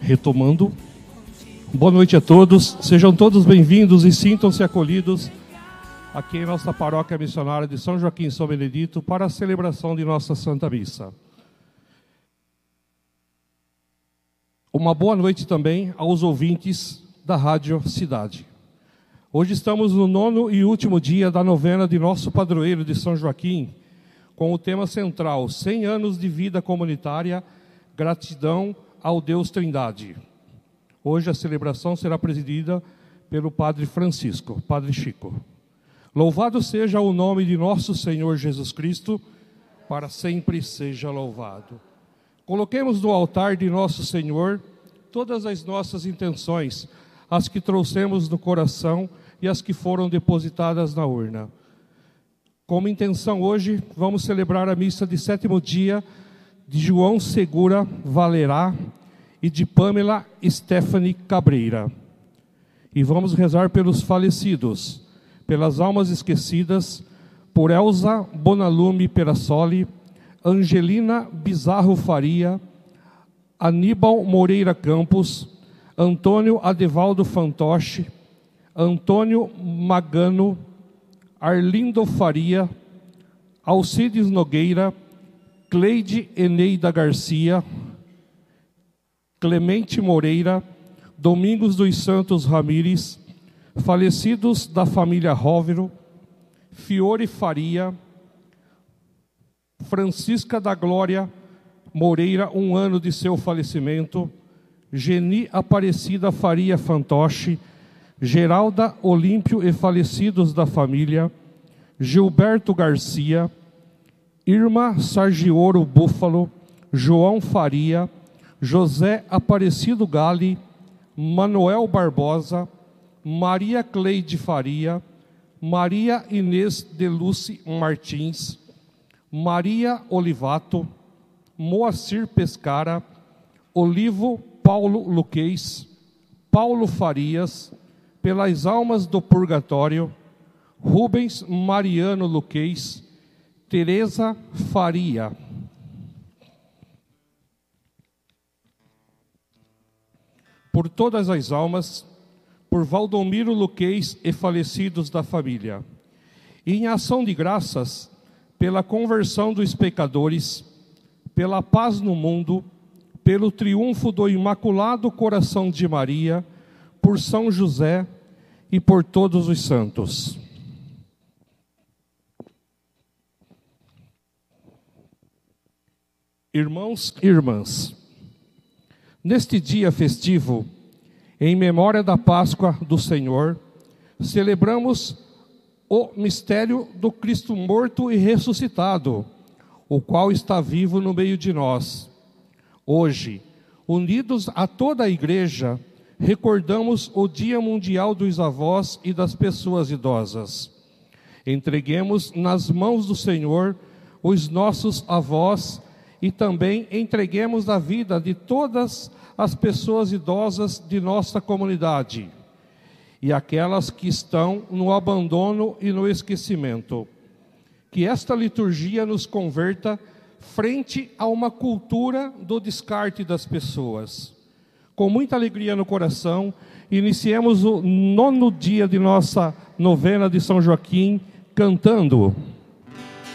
Retomando, boa noite a todos, sejam todos bem-vindos e sintam-se acolhidos aqui em nossa paróquia missionária de São Joaquim e São Benedito para a celebração de nossa Santa Missa. Uma boa noite também aos ouvintes da Rádio Cidade. Hoje estamos no 9º e último dia da novena de nosso padroeiro de São Joaquim, com o tema central, 100 anos de vida comunitária, gratidão ao Deus Trindade. Hoje a celebração será presidida pelo Padre Francisco, Padre Chico. Louvado seja o nome de nosso Senhor Jesus Cristo, para sempre seja louvado. Coloquemos no altar de nosso Senhor todas as nossas intenções, as que trouxemos no coração e as que foram depositadas na urna. Como intenção hoje, vamos celebrar a missa de 7º dia de João Segura Valerá e de Pamela Stephanie Cabreira. E vamos rezar pelos falecidos, pelas almas esquecidas, por Elza Bonalume Perassoli, Angelina Bizarro Faria, Aníbal Moreira Campos, Antônio Adevaldo Fantoche, Antônio Magano, Arlindo Faria, Alcides Nogueira, Cleide Eneida Garcia, Clemente Moreira, Domingos dos Santos Ramires, falecidos da família Róvero, Fiore Faria, Francisca da Glória Moreira, 1 ano de seu falecimento, Geni Aparecida Faria Fantoche, Geralda Olímpio e falecidos da família, Gilberto Garcia, Irma Sargioro Búfalo, João Faria, José Aparecido Gali, Manuel Barbosa, Maria Cleide Faria, Maria Inês de Luce Martins, Maria Olivato, Moacir Pescara, Olivo Paulo Luquez, Paulo Farias, pelas almas do purgatório, Rubens Mariano Luquez, Teresa Faria. Por todas as almas, por Valdomiro Luquez e falecidos da família. E em ação de graças, pela conversão dos pecadores, pela paz no mundo, pelo triunfo do Imaculado Coração de Maria, por São José e por todos os santos. Irmãos e irmãs, neste dia festivo, em memória da Páscoa do Senhor, celebramos o mistério do Cristo morto e ressuscitado, o qual está vivo no meio de nós. Hoje, unidos a toda a Igreja, recordamos o Dia Mundial dos Avós e das Pessoas Idosas. Entreguemos nas mãos do Senhor os nossos avós e também entreguemos a vida de todas as pessoas idosas de nossa comunidade e aquelas que estão no abandono e no esquecimento. Que esta liturgia nos converta frente a uma cultura do descarte das pessoas. Com muita alegria no coração, iniciemos o 9º dia de nossa novena de São Joaquim, cantando: